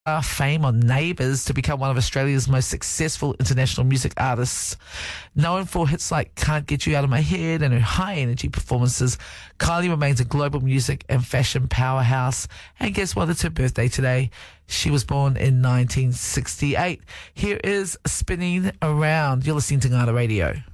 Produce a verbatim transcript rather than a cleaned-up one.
uh, fame on Neighbours to become one of Australia's most successful international music artists. Known for hits like Can't Get You Out of My Head and her high-energy performances, Kylie remains a global music and fashion powerhouse. And guess what? It's her birthday today. She was born in nineteen sixty-eight. Here is Spinning Around. You're listening to Ngana Radio.